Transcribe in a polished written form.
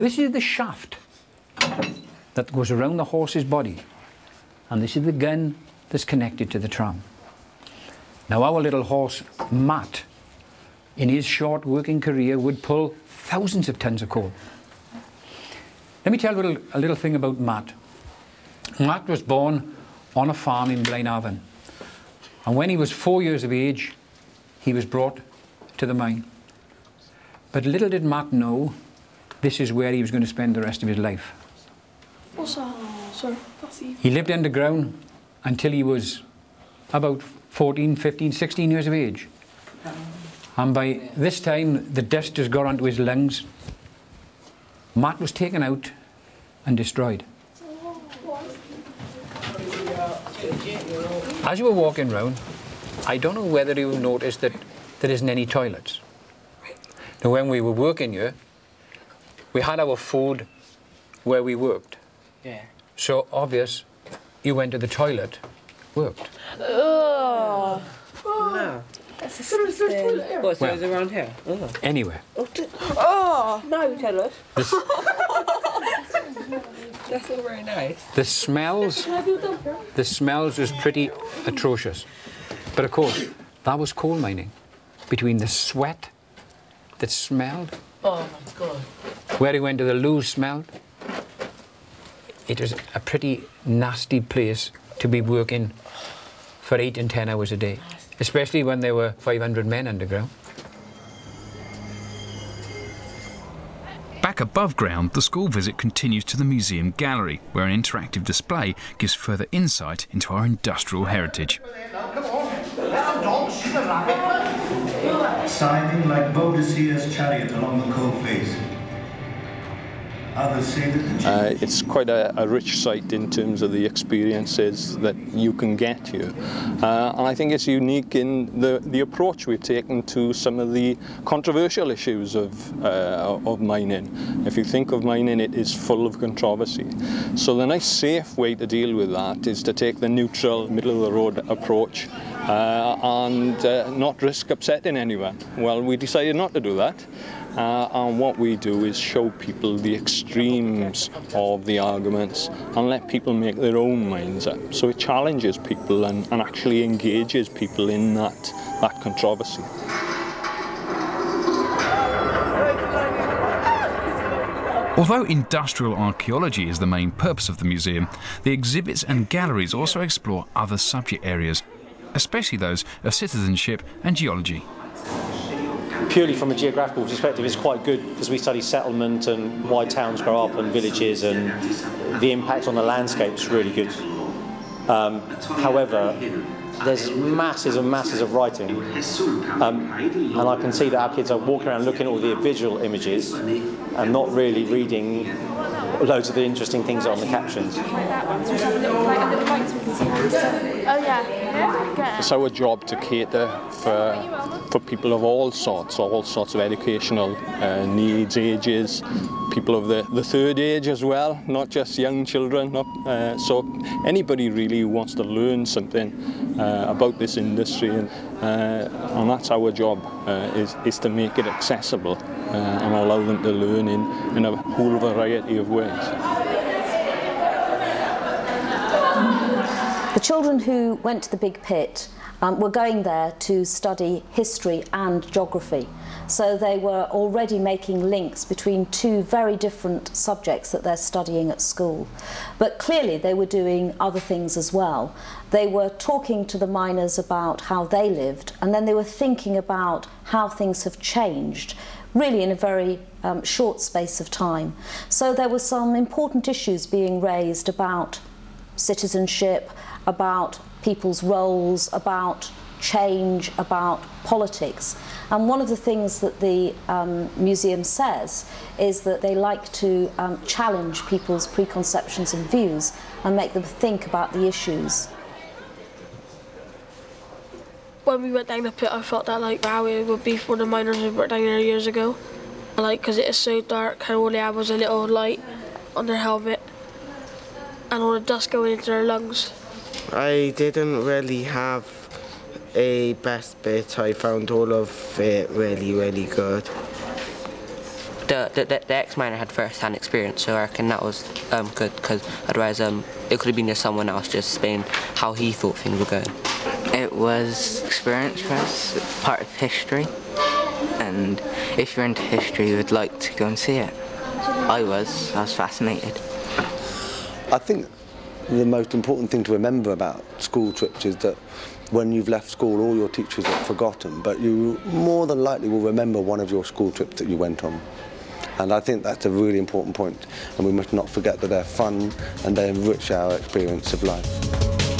This is the shaft that goes around the horse's body, and this is the gun that's connected to the tram. Now our little horse, Matt, in his short working career would pull thousands of tons of coal. Let me tell you a little thing about Matt. Matt was born on a farm in Blaenavon, and when he was 4 years of age, he was brought to the mine. But little did Matt know, this is where he was going to spend the rest of his life. What's that? Sorry, he lived underground until he was about 14, 15, 16 years of age. And by this time, the dust has got onto his lungs. Matt was taken out and destroyed. As you were walking round, I don't know whether you noticed that there isn't any toilets. Now, when we were working here, we had our food where we worked. Yeah. So obvious, you went to the toilet, worked. Oh. No. That's disgusting. What, so it's around here? Oh. Anywhere. Oh. No, tell us. That's not very nice. The smells was pretty atrocious. But of course, that was coal mining. Between the sweat that smelled, Oh my God. where he went to the loo smelled, it was a pretty nasty place to be working for 8 and 10 hours a day, especially when there were 500 men underground. Back above ground, the school visit continues to the museum gallery, where an interactive display gives further insight into our industrial heritage. Siding like Boadicea's chariot along the coal face. Others say that it's quite a rich site in terms of the experiences that you can get here. And I think it's unique in the approach we've taken to some of the controversial issues of mining. If you think of mining, it is full of controversy. So the nice, safe way to deal with that is to take the neutral, middle-of-the-road approach and not risk upsetting anyone. Well, we decided not to do that. And what we do is show people the extremes of the arguments and let people make their own minds up. So it challenges people and actually engages people in that controversy. Although industrial archaeology is the main purpose of the museum, the exhibits and galleries also explore other subject areas, especially those of citizenship and geology. Purely from a geographical perspective, it's quite good because we study settlement and why towns grow up and villages, and the impact on the landscape's really good. However, there's masses and masses of writing, and I can see that our kids are walking around looking at all the visual images and not really reading loads of the interesting things on the captions. It's our job to cater for people of all sorts of educational needs, ages, people of the third age as well, not just young children. So anybody really who wants to learn something about this industry, and that's our job, is to make it accessible and allow them to learn in a whole variety of ways. The children who went to the Big Pit were going there to study history and geography. So they were already making links between two very different subjects that they're studying at school. But clearly they were doing other things as well. They were talking to the miners about how they lived, and then they were thinking about how things have changed, really in a very short space of time. So there were some important issues being raised about citizenship, about people's roles, about change, about politics. And one of the things that the museum says is that they like to challenge people's preconceptions and views and make them think about the issues. When we went down the pit, I felt that like how it would be for the miners who were down there years ago. Like, because it is so dark, how all they had was a little light on their helmet and all the dust going into their lungs. I didn't really have a best bit. I found all of it really, really good. the ex-miner had first-hand experience, so I reckon that was good, because otherwise it could have been just someone else just explaining how he thought things were going. It was experience for us, part of history, and if you're into history you would like to go and see it. I was fascinated. I think the most important thing to remember about school trips is that when you've left school all your teachers have forgotten, but you more than likely will remember one of your school trips that you went on. And I think that's a really important point, and we must not forget that they're fun and they enrich our experience of life.